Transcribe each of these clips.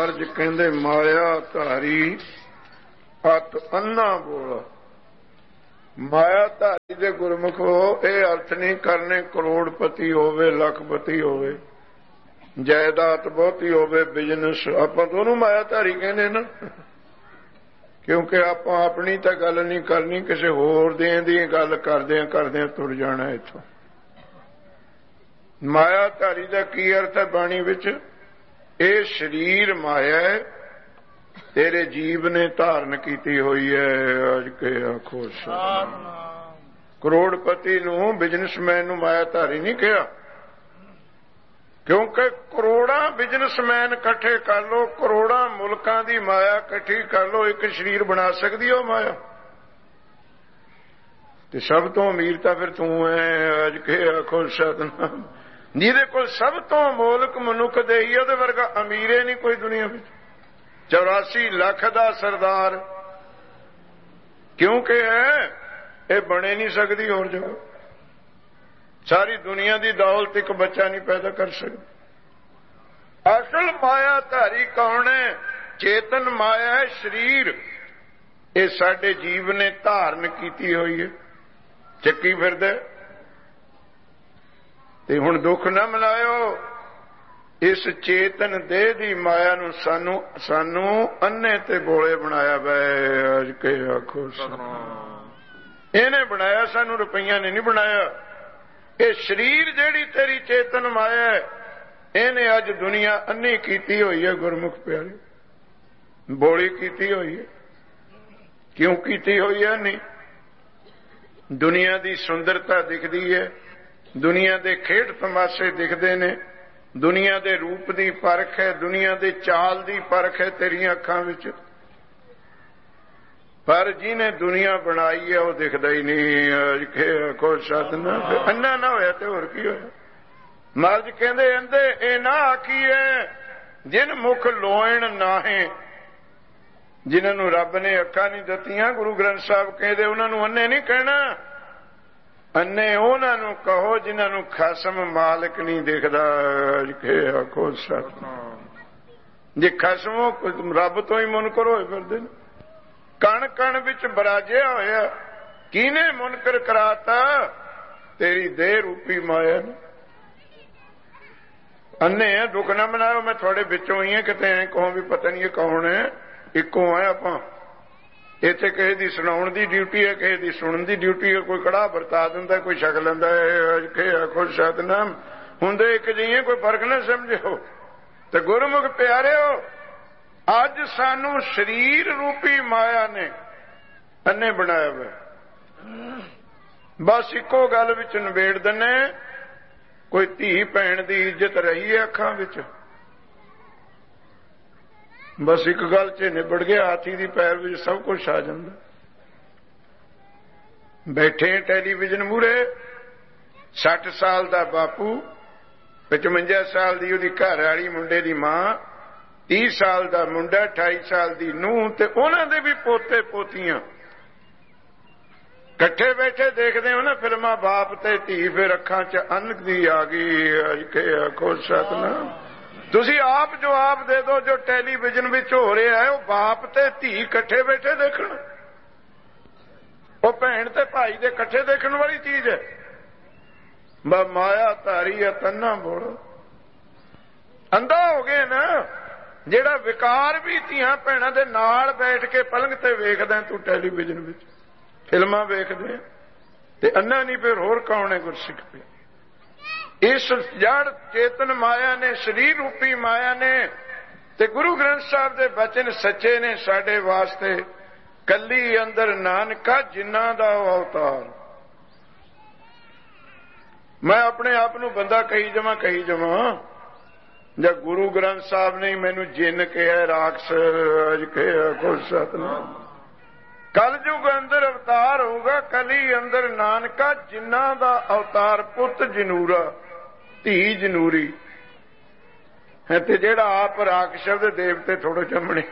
ਮਹਾਰਾਜ ਕਹਿੰਦੇ ਮਾਇਆ ਧਾਰੀ ਅਤ ਅੰਨਾ ਬੋਲਾ। ਮਾਇਆ ਧਾਰੀ ਦੇ ਗੁਰਮੁਖੋ ਇਹ ਅਰਥ ਨਹੀਂ ਕਰਨੇ ਕਰੋੜਪਤੀ ਹੋਵੇ, ਲੱਖਪਤੀ ਹੋਵੇ, ਜਾਇਦਾਦ ਬਹੁਤੀ ਹੋਵੇ, ਬਿਜ਼ਨਸ। ਆਪਾਂ ਦੋਨੋਂ ਮਾਇਆ ਧਾਰੀ ਕਹਿੰਦੇ ਨਾ, ਕਿਉਂਕਿ ਆਪਾਂ ਆਪਣੀ ਤਾਂ ਗੱਲ ਨਹੀਂ ਕਰਨੀ, ਕਿਸੇ ਹੋਰ ਦੇ ਦੀ ਗੱਲ ਕਰਦਿਆਂ ਕਰਦਿਆਂ ਤੁਰ ਜਾਣਾ ਇੱਥੋਂ। ਮਾਇਆ ਧਾਰੀ ਦਾ ਕੀ ਅਰਥ ਹੈ ਬਾਣੀ ਵਿੱਚ? ਇਹ ਸਰੀਰ ਮਾਇਆ ਹੈ, ਤੇਰੇ ਜੀਵ ਨੇ ਧਾਰਨ ਕੀਤੀ ਹੋਈ ਹੈ। ਅੱਜ ਕੇ ਆਖੋ ਕਰੋੜਪਤੀ ਨੂੰ, ਬਿਜ਼ਨਸਮੈਨ ਨੂੰ ਮਾਇਆ ਧਾਰੀ ਨਹੀਂ ਕਿਹਾ, ਕਿਉਂਕਿ ਕਰੋੜਾਂ ਬਿਜ਼ਨਸਮੈਨ ਇਕੱਠੇ ਕਰ ਲੋ, ਕਰੋੜਾਂ ਮੁਲਕਾਂ ਦੀ ਮਾਇਆ ਇਕੱਠੀ ਕਰ ਲੋ, ਇੱਕ ਸਰੀਰ ਬਣਾ ਸਕਦੀ ਉਹ ਮਾਇਆ। ਤੇ ਸਭ ਤੋਂ ਅਮੀਰ ਤਾਂ ਫਿਰ ਤੂੰ ਹੈ। ਅੱਜ ਕੇ ਆਖੋ ਸਤਿਨਾਮ। ਜਿਹਦੇ ਕੋਲ ਸਭ ਤੋਂ ਮੋਲਕ ਮਨੁੱਖ ਦੇ ਹੀ, ਉਹਦੇ ਵਰਗਾ ਅਮੀਰੇ ਨਹੀਂ ਕੋਈ ਦੁਨੀਆ ਵਿੱਚ। 84 ਲੱਖ ਦਾ ਸਰਦਾਰ ਕਿਉਂਕਿ ਹੈ, ਇਹ ਬਣੇ ਨਹੀਂ ਸਕਦੀ ਹੋਰ ਜਗ੍ਹਾ। ਸਾਰੀ ਦੁਨੀਆ ਦੀ ਦੌਲਤ ਇੱਕ ਬੱਚਾ ਨਹੀਂ ਪੈਦਾ ਕਰ ਸਕਦਾ। ਅਸਲ ਮਾਇਆ ਧਾਰੀ ਕੌਣ ਹੈ? ਚੇਤਨ ਮਾਇਆ ਹੈ, ਸਰੀਰ। ਇਹ ਸਾਡੇ ਜੀਵ ਨੇ ਧਾਰਨ ਕੀਤੀ ਹੋਈ ਹੈ, ਚੱਕੀ ਫਿਰਦਾ। ਤੇ ਹੁਣ ਦੁੱਖ ਨਾ ਮਨਾਇਓ, ਇਸ ਚੇਤਨ ਦੇਹ ਦੀ ਮਾਇਆ ਨੂੰ ਸਾਨੂੰ ਅੰਨੇ ਤੇ ਬੋਲੇ ਬਣਾਇਆ ਵੇ। ਅੱਜ ਕੇ ਆਖੋ ਇਹਨੇ ਬਣਾਇਆ, ਸਾਨੂੰ ਰੁਪਈਆਂ ਨੇ ਨਹੀਂ ਬਣਾਇਆ। ਇਹ ਸਰੀਰ ਜਿਹੜੀ ਤੇਰੀ ਚੇਤਨ ਮਾਇਆ ਹੈ, ਇਹਨੇ ਅੱਜ ਦੁਨੀਆ ਅੰਨੀ ਕੀਤੀ ਹੋਈ ਹੈ। ਗੁਰਮੁਖ ਪਿਆਰੇ, ਬੋਲੀ ਕੀਤੀ ਹੋਈ ਹੈ। ਕਿਉਂ ਕੀਤੀ ਹੋਈ ਹੈ? ਨਹੀਂ, ਦੁਨੀਆ ਦੀ ਸੁੰਦਰਤਾ ਦਿਖਦੀ ਹੈ, ਦੁਨੀਆ ਦੇ ਖੇਡ ਤਮਾਸ਼ੇ ਦਿਖਦੇ ਨੇ, ਦੁਨੀਆ ਦੇ ਰੂਪ ਦੀ ਪਰਖ ਹੈ, ਦੁਨੀਆ ਦੇ ਚਾਲ ਦੀ ਪਰਖ ਹੈ ਤੇਰੀਆਂ ਅੱਖਾਂ ਵਿੱਚ। ਪਰ ਜਿਹਨੇ ਦੁਨੀਆ ਬਣਾਈ ਹੈ ਉਹ ਦਿਖਦਾ ਹੀ ਨਹੀਂ। ਕੋਈ ਸਾਧਨਾ ਅੰਨਾ ਨਾ ਹੋਇਆ ਤੇ ਹੋਰ ਕੀ ਹੋਇਆ? ਮਹਾਰਾਜ ਕਹਿੰਦੇ ਅੰਦੇ ਇਹ ਨਾ ਆਖੀਏ ਜਿਨ ਮੁਖ ਲੋਇਣ ਨਾਹੇ। ਜਿਨ੍ਹਾਂ ਨੂੰ ਰੱਬ ਨੇ ਅੱਖਾਂ ਨਹੀਂ ਦਿੱਤੀਆਂ, ਗੁਰੂ ਗ੍ਰੰਥ ਸਾਹਿਬ ਕਹਿੰਦੇ ਉਹਨਾਂ ਨੂੰ ਅੰਨੇ ਨਹੀਂ ਕਹਿਣਾ। ਅੰਨੇ ਉਹਨਾਂ ਨੂੰ ਕਹੋ ਜਿਨ੍ਹਾਂ ਨੂੰ ਖਸਮ ਮਾਲਕ ਨਹੀਂ ਦਿਖਦਾ। ਆਖੋ ਸਤਿਨਾਮ। ਜੇ ਖਸਮੋਂ ਰੱਬ ਤੋਂ ਹੀ ਮੁਨਕਰ ਹੋਏ ਫਿਰਦੇ ਨੇ, ਕਣ ਕਣ ਵਿੱਚ ਬਰਾਜਿਆ ਹੋਇਆ। ਕਿਹਨੇ ਮੁਨਕਰ ਕਰਾਤਾ? ਤੇਰੀ ਦੇਹ ਰੂਪੀ ਮਾਇਆ ਨੇ। ਅੰਨੇ ਆ, ਦੁੱਖ ਨਾ ਮਨਾਓ, ਮੈਂ ਤੁਹਾਡੇ ਵਿੱਚੋਂ ਹੀ ਹਾਂ। ਕਿਤੇ ਐ ਕਹੋ ਵੀ ਪਤਾ ਨਹੀਂ ਇਹ ਕੌਣ ਹੈ, ਇੱਕੋ ਹੈ ਆਪਾਂ। ਇੱਥੇ ਕਿਸੇ ਦੀ ਸੁਣਾਉਣ ਦੀ ਡਿਊਟੀ ਹੈ, ਕਿਸੇ ਦੀ ਸੁਣਨ ਦੀ ਡਿਊਟੀ ਹੈ। ਕੋਈ ਕੜਾ ਵਰਤਾ ਦਿੰਦਾ, ਕੋਈ ਛਕ ਲੈਂਦਾ ਹੈ। ਖੁਦ ਸਤਿਨਾਮ ਹੁੰਦੇ ਇੱਕ ਜਿਹੇ, ਕੋਈ ਫਰਕ ਨਾ ਸਮਝਿਓ। ਤੇ ਗੁਰਮੁਖ ਪਿਆਰਿਓ, ਅੱਜ ਸਾਨੂੰ ਸਰੀਰ ਰੂਪੀ ਮਾਇਆ ਨੇ ਅੰਨੇ ਬਣਾਇਆ ਹੋਇਆ। ਬਸ ਇੱਕੋ ਗੱਲ ਵਿੱਚ ਨਿਬੇੜ ਦਿੰਨੇ, ਕੋਈ ਧੀ ਭੈਣ ਦੀ ਇੱਜ਼ਤ ਰਹੀ ਹੈ ਅੱਖਾਂ ਵਿੱਚ? ਬਸ ਇੱਕ ਗੱਲ 'ਚ ਨਿਬੜ ਗਿਆ। ਹਾਥੀ ਦੀ ਪੈਰ ਵਿੱਚ ਸਭ ਕੁਝ ਆ ਜਾਂਦਾ। ਬੈਠੇ ਟੈਲੀਵਿਜ਼ਨ ਮੂਹਰੇ, 60 ਸਾਲ ਦਾ ਬਾਪੂ, 55 ਸਾਲ ਦੀ ਉਹਦੀ ਘਰ ਵਾਲੀ, ਮੁੰਡੇ ਦੀ ਮਾਂ, 30 ਸਾਲ ਦਾ ਮੁੰਡਾ, 28 ਸਾਲ ਦੀ ਨੂੰਹ, ਤੇ ਉਹਨਾਂ ਦੇ ਵੀ ਪੋਤੇ ਪੋਤੀਆਂ ਇਕੱਠੇ ਬੈਠੇ ਦੇਖਦੇ ਹੋ ਨਾ ਫਿਲਮਾਂ, ਬਾਪ ਤੇ ਧੀ। ਫਿਰ ਅੱਖਾਂ 'ਚ ਅਨਕ ਦੀ ਆ ਗਈ। ਅੱਜ ਕੇ ਆਖੋ ਸਤਿਨਾਮ। ਤੁਸੀਂ ਆਪ ਜਵਾਬ ਦੇ ਦਿਓ, ਜੋ ਟੈਲੀਵਿਜ਼ਨ ਵਿੱਚ ਹੋ ਰਿਹਾ ਹੈ ਉਹ ਬਾਪ ਤੇ ਧੀ ਇਕੱਠੇ ਬੈਠੇ ਦੇਖਣ। ਉਹ ਭੈਣ ਤੇ ਭਾਈ ਦੇ ਇਕੱਠੇ ਦੇਖਣ ਵਾਲੀ ਚੀਜ਼ ਹੈ। ਮਾਇਆ ਧਾਰੀ ਤੰਨਾ ਬੋਲੋ। ਅੰਧਾ ਹੋ ਗਏ ਨਾ, ਜਿਹੜਾ ਵਿਕਾਰ ਵੀ ਧੀਆਂ ਭੈਣਾਂ ਦੇ ਨਾਲ ਬੈਠ ਕੇ ਪਲੰਘ ਤੇ ਵੇਖਦਾ ਤੂੰ ਟੈਲੀਵਿਜ਼ਨ ਵਿੱਚ, ਫਿਲਮਾਂ ਵੇਖਦੇ, ਤੇ ਅੰਨਾ ਨਹੀਂ ਫਿਰ ਹੋਰ ਕੌਣ ਹੈ? ਗੁਰਸਿੱਖ ਪਿਆ। ਇਸ ਜੜ ਚੇਤਨ ਮਾਇਆ ਨੇ, ਸਰੀਰ ਰੂਪੀ ਮਾਇਆ ਨੇ। ਤੇ ਗੁਰੂ ਗ੍ਰੰਥ ਸਾਹਿਬ ਦੇ ਬਚਨ ਸੱਚੇ ਨੇ ਸਾਡੇ ਵਾਸਤੇ। ਕੱਲੀ ਅੰਦਰ ਨਾਨਕਾ ਜਿਨ੍ਹਾਂ ਦਾ ਉਹ ਅਵਤਾਰ। ਮੈਂ ਆਪਣੇ ਆਪ ਨੂੰ ਬੰਦਾ ਕਹੀ ਜਾਵਾਂ ਜਾਂ ਗੁਰੂ ਗ੍ਰੰਥ ਸਾਹਿਬ ਨੇ ਮੈਨੂੰ ਜਿੰਨ ਕਿਹਾ, ਰਾਖਸ਼ ਅਜ ਕਿਹਾ। ਗੁਰ ਸਤਿਨਾਮ। ਕਲਯੁਗ ਅੰਦਰ ਅਵਤਾਰ ਹੋਊਗਾ, ਕਲੀ ਅੰਦਰ ਨਾਨਕਾ ਜਿਨ੍ਹਾਂ ਦਾ ਅਵਤਾਰ। ਪੁੱਤ ਜਨੂਰਾ, ਧੀ ਜਨੂਰੀ ਹੈ। ਤੇ ਜਿਹੜਾ ਆਪ ਰਾਖਸ਼ ਦੇ ਦੇਵਤੇ ਥੋੜੋ ਜੰਮਣੇ।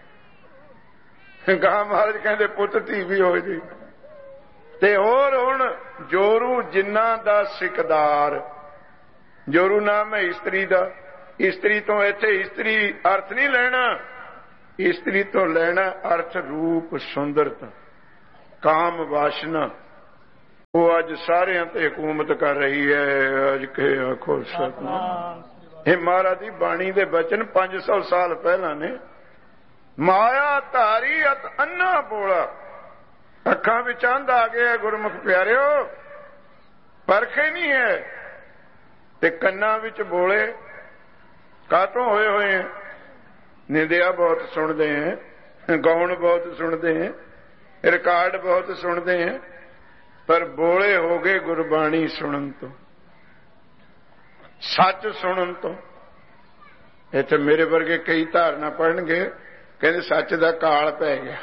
ਗਾਂ ਮਹਾਰਾਜ ਕਹਿੰਦੇ ਪੁੱਤ ਧੀ ਵੀ ਹੋ ਜੀ। ਤੇ ਹੋਰ ਹੁਣ ਜੋਰੂ ਜਿਨ੍ਹਾਂ ਦਾ ਸਿਕਦਾਰ। ਜੋਰੂ ਨਾਮ ਹੈ ਇਸਤਰੀ ਦਾ, ਇਸਤਰੀ ਤੋਂ ਇੱਥੇ ਇਸਤਰੀ ਅਰਥ ਨਹੀਂ ਲੈਣਾ, ਇਸਤਰੀ ਤੋਂ ਲੈਣਾ ਅਰਥ ਰੂਪ ਸੁੰਦਰਤਾ, ਕਾਮ ਵਾਸ਼ਨਾ। ਉਹ ਅੱਜ ਸਾਰਿਆਂ ਤੇ ਹਕੂਮਤ ਕਰ ਰਹੀ ਹੈ। ਅੱਜ ਕੇ ਆਖੋ ਸਤਿਨਾਮ। ਇਹ ਮਹਾਰਾਜ ਦੀ ਬਾਣੀ ਦੇ ਬਚਨ 500 ਸਾਲ ਪਹਿਲਾਂ ਨੇ। ਮਾਇਆ ਧਾਰੀ ਅਤ ਅੰਨਾ ਬੋਲਾ, ਅੱਖਾਂ ਵਿੱਚ ਅੰਧ ਆ ਗਿਆ ਗੁਰਮੁਖ ਪਿਆਰਿਓ, ਪਰਖੇ ਨਹੀਂ ਹੈ। ਤੇ ਕੰਨਾਂ ਵਿੱਚ ਬੋਲੇ ਕਾਤੋਂ ਹੋਏ ਹੋਏ ਹੈ? ਨਿੰਦਿਆ ਬਹੁਤ ਸੁਣਦੇ ਹੈ, ਗਾਉਣ ਬਹੁਤ ਸੁਣਦੇ ਹੈ, ਰਿਕਾਰਡ ਬਹੁਤ ਸੁਣਦੇ ਹੈ, ਪਰ ਬੋਲੇ ਹੋ ਗਏ ਗੁਰਬਾਣੀ ਸੁਣਨ ਤੋਂ, ਸੱਚ ਸੁਣਨ ਤੋਂ। ਇੱਥੇ ਮੇਰੇ ਵਰਗੇ ਕਈ ਧਾਰਨਾ ਪੜਨਗੇ, ਕਹਿੰਦੇ ਸੱਚ ਦਾ ਕਾਲ ਪੈ ਗਿਆ।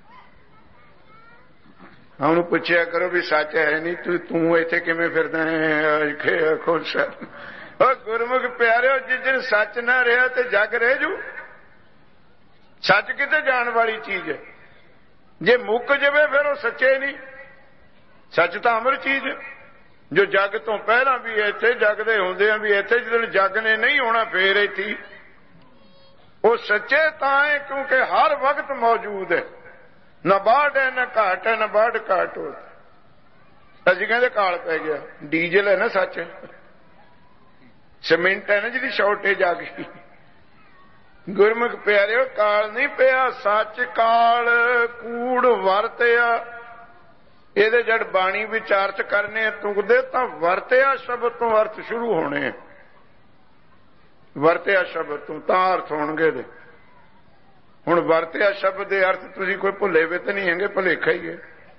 ਉਹਨੂੰ ਪੁੱਛਿਆ ਕਰੋ ਵੀ ਸੱਚ ਹੈ ਨਹੀਂ, ਤੂੰ ਇੱਥੇ ਕਿਵੇਂ ਫਿਰਦਾ ਹੈ? ਖੁਸ਼ ਉਹ ਗੁਰਮੁਖ ਪਿਆਰਿਓ, ਜਿਸ ਦਿਨ ਸੱਚ ਨਾ ਰਿਹਾ ਤੇ ਜੱਗ ਰਹਿ ਜੂ। ਸੱਚ ਕਿਤੇ ਜਾਣ ਵਾਲੀ ਚੀਜ਼ ਹੈ, ਜੇ ਮੁੱਕ ਜਾਵੇ ਫਿਰ ਉਹ ਸੱਚੇ ਨਹੀਂ। ਸੱਚ ਤਾਂ ਅਮਰ ਚੀਜ਼ ਹੈ, ਜੋ ਜੱਗ ਤੋਂ ਪਹਿਲਾਂ ਵੀ ਇੱਥੇ, ਜੱਗ ਦੇ ਹੁੰਦਿਆਂ ਵੀ ਇੱਥੇ, ਜਦੋਂ ਜੱਗ ਨੇ ਨਹੀਂ ਹੋਣਾ ਫੇਰ ਇੱਥੇ। ਉਹ ਸੱਚੇ ਤਾਂ ਹੈ ਕਿਉਂਕਿ ਹਰ ਵਕਤ ਮੌਜੂਦ ਹੈ, ਨਾ ਬਾੜ ਹੈ ਨਾ ਘਾਟ ਹੈ, ਨਾ ਬਾੜ ਘਾਟ ਹੋ। ਅਸੀਂ ਕਹਿੰਦੇ ਕਾਲ ਪੈ ਗਿਆ, ਡੀਜ਼ਲ ਹੈ ਨਾ ਸੱਚ, ਸੀਮੈਂਟ ਹੈ ਨਾ ਜਿਹਦੀ ਸ਼ਾਰਟੇਜ ਆ ਗਈ। ਗੁਰਮੁਖ ਪਿਆਰਿਓ ਕਾਲ ਨਹੀਂ ਪਿਆ, ਸੱਚ ਕਾਲ ਕੂੜ ਵਰਤਿਆ। ਇਹਦੇ ਜਦ ਬਾਣੀ ਵਿਚਾਰਤ ਕਰਨੇ ਤੁਕਦੇ ਤਾਂ ਵਰਤਿਆ ਸ਼ਬਦ ਤੋਂ ਅਰਥ ਸ਼ੁਰੂ ਹੋਣੇ। ਵਰਤਿਆ ਸ਼ਬਦ ਤੋਂ ਤਾਂ ਅਰਥ ਹੋਣਗੇ ਦੇ। ਹੁਣ ਵਰਤਿਆ ਸ਼ਬਦ ਦੇ ਅਰਥ ਤੁਸੀਂ ਕੋਈ ਭੁੱਲੇ ਵੇ ਤਾਂ ਨਹੀਂ ਹੈਗੇ, ਭੁਲੇਖਾ ਹੀ ਹੈ।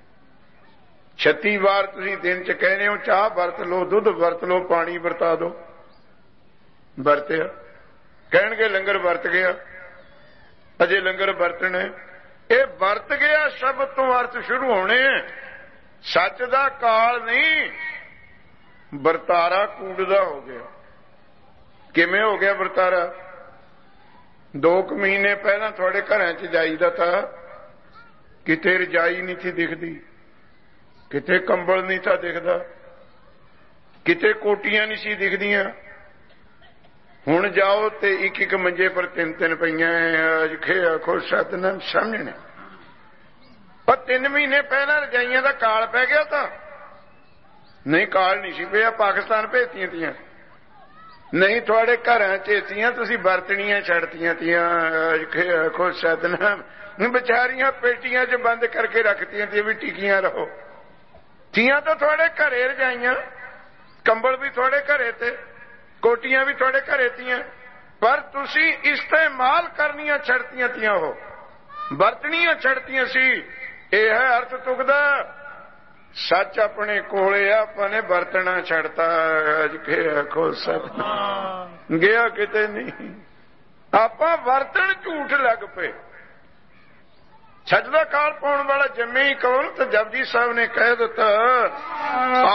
36 ਵਾਰ ਤੁਸੀਂ ਦਿਨ ਚ ਕਹਿੰਦੇ ਹੋ ਚਾਹ ਵਰਤ ਲਓ, ਦੁੱਧ ਵਰਤ ਲਓ, ਪਾਣੀ ਵਰਤਾ ਦਿਓ। ਵਰਤਿਆ ਕਹਿਣਗੇ ਲੰਗਰ ਵਰਤ ਗਿਆ, ਅਜੇ ਲੰਗਰ ਵਰਤਣਾ। ਇਹ ਵਰਤ ਗਿਆ ਸ਼ਬਦ ਤੋਂ ਅਰਥ ਸ਼ੁਰੂ ਹੋਣੇ। ਸੱਚ ਦਾ ਕਾਲ ਨਹੀਂ, ਵਰਤਾਰਾ ਕੂੜ ਦਾ ਹੋ ਗਿਆ। ਕਿਵੇਂ ਹੋ ਗਿਆ ਵਰਤਾਰਾ? 2 ਮਹੀਨੇ ਪਹਿਲਾਂ ਤੁਹਾਡੇ ਘਰਾਂ 'ਚ ਜਾਈਦਾ ਤਾਂ ਕਿਤੇ ਰਜਾਈ ਨਹੀਂ ਸੀ ਦਿਖਦੀ, ਕਿਤੇ ਕੰਬਲ ਨਹੀਂ ਤਾਂ ਦਿਖਦਾ, ਕਿਤੇ ਕੋਟੀਆਂ ਨਹੀਂ ਸੀ ਦਿਖਦੀਆਂ। ਹੁਣ ਜਾਓ ਤੇ ਇੱਕ ਮੰਜੇ ਪਰ 3 ਪਈਆਂ। ਆਖੋ ਸਤਿਨਾਮ ਸਮਝਣੇ। ਪਰ 3 ਮਹੀਨੇ ਪਹਿਲਾਂ ਰਜਾਈਆਂ ਦਾ ਕਾਲ ਪੈ ਗਿਆ ਤਾਂ ਨਹੀਂ, ਕਾਲ ਨਹੀਂ ਸੀ ਪਿਆ, ਪਾਕਿਸਤਾਨ ਭੇਜਤੀਆਂ ਤੀਆਂ। ਨਹੀਂ ਤੁਹਾਡੇ ਘਰਾਂ 'ਚ ਏਸੀਆਂ ਤੁਸੀਂ ਵਰਤਣੀਆਂ ਛੱਡਤੀਆਂ ਤੀਆਂ। ਆਖੋ ਸਤਿਨਾਮ। ਵਿਚਾਰੀਆਂ ਪੇਟੀਆਂ 'ਚ ਬੰਦ ਕਰਕੇ ਰੱਖਤੀਆਂ ਤੀਆਂ ਵੀ ਟਿਕੀਆਂ ਰਹੋ। ਤੀਆਂ ਤਾਂ ਤੁਹਾਡੇ ਘਰੇ ਰਜਾਈਆਂ, ਕੰਬਲ ਵੀ ਤੁਹਾਡੇ ਘਰੇ ਤੇ, ਕੋਟੀਆਂ ਵੀ ਤੁਹਾਡੇ ਘਰੇ ਤੀਆਂ, ਪਰ ਤੁਸੀਂ ਇਸਤੇਮਾਲ ਕਰਨੀਆਂ ਛੱਡਤੀਆਂ ਤੀਆਂ, ਉਹ ਵਰਤਣੀਆਂ ਛੱਡਤੀਆਂ ਸੀ। ਇਹ ਹੈ ਅਰਥ ਤੁਕਦਾ। ਸੱਚ ਆਪਣੇ ਕੋਲੇ ਆ, ਆਪਾਂ ਨੇ ਵਰਤਣਾ ਛੱਡਤਾ। ਅੱਜ ਕੇ ਆਖੋ ਸਤਿਨਾਮ। ਗਿਆ ਕਿਤੇ ਨਹੀਂ, ਆਪਾਂ ਵਰਤਣ ਝੂਠ ਲੱਗ ਪਏ। ਸੱਚ ਦਾ ਕਾਲ ਪਾਉਣ ਵਾਲਾ ਜੰਮੇ ਹੀ ਕੌਣ? ਤਾਂ ਜਪਜੀ ਸਾਹਿਬ ਨੇ ਕਹਿ ਦਿੱਤਾ